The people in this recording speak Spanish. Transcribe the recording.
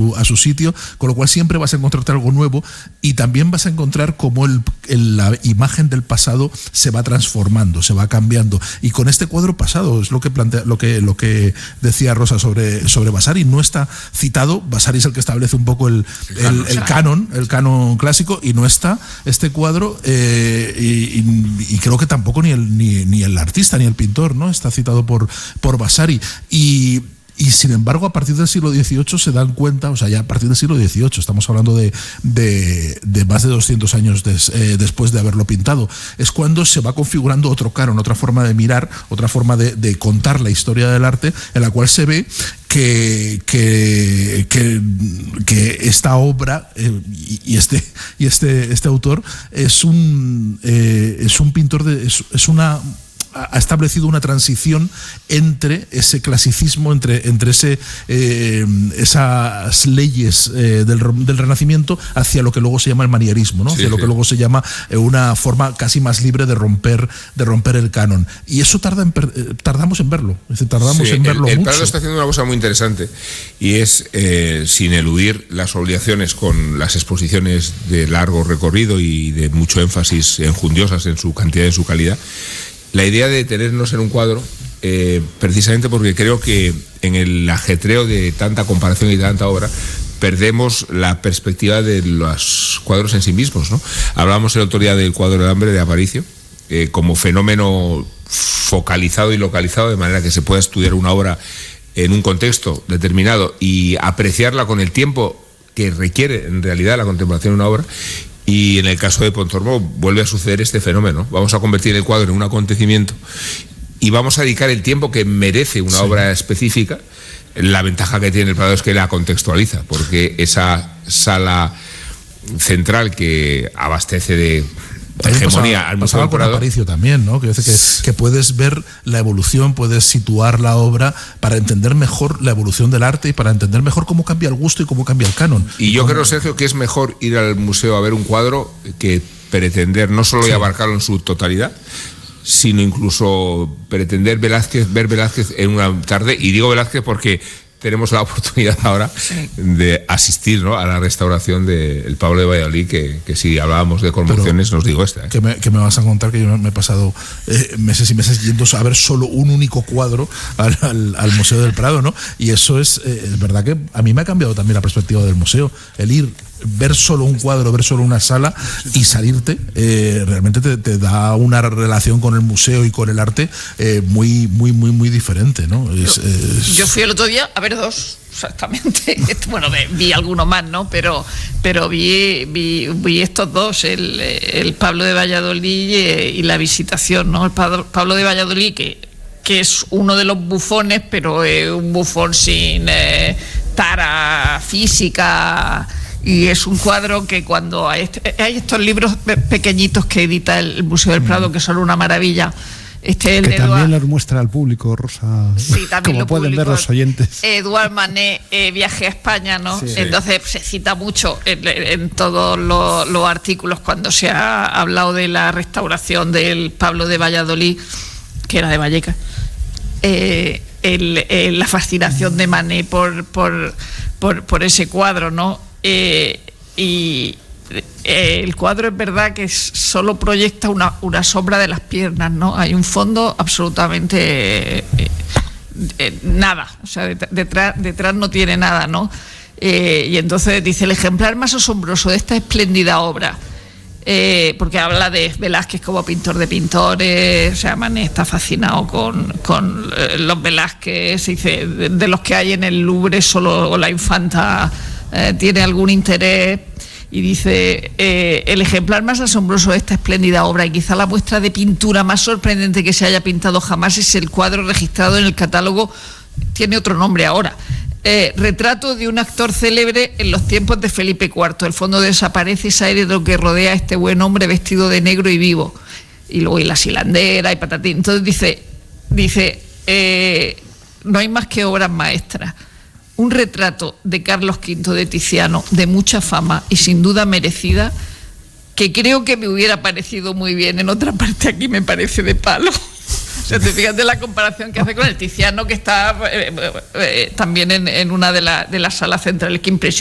a su sitio, con lo cual siempre vas a encontrarte algo nuevo, y también vas a encontrar cómo la imagen del pasado se va transformando, se va cambiando. Y con este cuadro pasado, es lo que plantea, lo que decía Rosa sobre Vasari, no está citado. Vasari es el que establece un poco el canon clásico, y no está este cuadro, y creo que tampoco ni el artista ni el pintor, ¿no?, está citado por Vasari. Y sin embargo, a partir del siglo XVIII se dan cuenta, o sea, ya a partir del siglo XVIII, estamos hablando de más de 200 años después de haberlo pintado, es cuando se va configurando otro canon, otra forma de mirar, otra forma de contar la historia del arte, en la cual se ve que esta obra y este autor es un pintor ha establecido una transición entre ese clasicismo, entre esas leyes del Renacimiento, hacia lo que luego se llama el manierismo, ¿no? Hacia lo que luego se llama una forma casi más libre de romper el canon. Y eso tardamos en verlo. Es decir, en verlo mucho. El Prado está haciendo una cosa muy interesante, y es, sin eludir las obligaciones con las exposiciones de largo recorrido y de mucho énfasis enjundiosas en su cantidad y en su calidad, la idea de detenernos en un cuadro, precisamente porque creo que en el ajetreo de tanta comparación y de tanta obra perdemos la perspectiva de los cuadros en sí mismos, ¿no? Hablábamos el otro día del cuadro del hambre de Aparicio, como fenómeno focalizado y localizado, de manera que se pueda estudiar una obra en un contexto determinado y apreciarla con el tiempo que requiere en realidad la contemplación de una obra. Y en el caso de Pontormo vuelve a suceder este fenómeno. Vamos a convertir el cuadro en un acontecimiento y vamos a dedicar el tiempo que merece una obra específica. La ventaja que tiene el Prado es que la contextualiza, porque esa sala central que abastece de hegemonía al Museo del Prado. Aparicio también, ¿no? Que puedes ver la evolución, puedes situar la obra para entender mejor la evolución del arte y para entender mejor cómo cambia el gusto y cómo cambia el canon. Y yo creo, Sergio, que es mejor ir al museo a ver un cuadro que pretender no solo abarcarlo en su totalidad, sino incluso pretender ver Velázquez en una tarde. Y digo Velázquez porque tenemos la oportunidad ahora de asistir, ¿no?, a la restauración del Pablo de Valladolid, que si hablábamos de conmociones, nos digo esta. Que me vas a contar que yo me he pasado meses y meses yendo a ver solo un único cuadro al Museo del Prado, ¿no? Y eso es verdad que a mí me ha cambiado también la perspectiva del museo. El ir, ver solo un cuadro, ver solo una sala y salirte, realmente te da una relación con el museo y con el arte muy, muy, muy, muy diferente, ¿no? Yo fui el otro día a ver dos, exactamente. Bueno, vi alguno más, ¿no? Pero vi estos dos, el Pablo de Valladolid y la Visitación, ¿no? El Pablo de Valladolid, que es uno de los bufones, pero es un bufón sin tara física. Y es un cuadro que cuando hay estos libros pequeñitos que edita el Museo del Prado, que son una maravilla. Que también lo muestra al público, Rosa, sí, como pueden ver los oyentes. Eduard Manet, Viaje a España, ¿no? Sí. Entonces se cita mucho en todos los artículos cuando se ha hablado de la restauración del Pablo de Valladolid, que era de Vallecas. La fascinación de Manet por ese cuadro, ¿no? Y el cuadro es verdad que solo proyecta una sombra de las piernas, ¿no? Hay un fondo absolutamente nada, o sea, detrás no tiene nada, ¿no? Y entonces dice: el ejemplar más asombroso de esta espléndida obra, porque habla de Velázquez como pintor de pintores. O sea, Manet está fascinado con los Velázquez. Dice, de los que hay en el Louvre solo la infanta tiene algún interés. Y dice, el ejemplar más asombroso de esta espléndida obra y quizá la muestra de pintura más sorprendente que se haya pintado jamás es el cuadro registrado en el catálogo, tiene otro nombre ahora, retrato de un actor célebre en los tiempos de Felipe IV. El fondo desaparece y se aire de lo que rodea a este buen hombre vestido de negro y vivo. Y luego y la silandera y patatín. Entonces dice no hay más que obras maestras. Un retrato de Carlos V de Tiziano, de mucha fama y sin duda merecida, que creo que me hubiera parecido muy bien en otra parte, aquí me parece de palo. O sea, te fijas de la comparación que hace con el Tiziano, que está también en una de las salas centrales, que impresiona.